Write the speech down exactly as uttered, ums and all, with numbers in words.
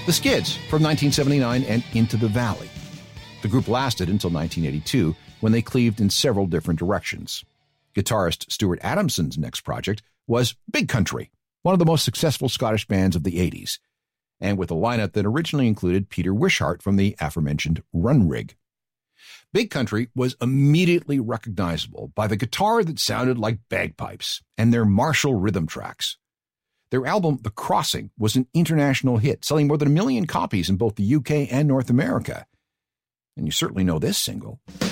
The Skids from nineteen seventy-nine and Into the Valley. The group lasted until nineteen eighty-two, when they cleaved in several different directions. Guitarist Stuart Adamson's next project was Big Country, one of the most successful Scottish bands of the eighties, and with a lineup that originally included Peter Wishart from the aforementioned Runrig. Big Country was immediately recognizable by the guitar that sounded like bagpipes and their martial rhythm tracks. Their album, The Crossing, was an international hit, selling more than a million copies in both the U K and North America. And you certainly know this single.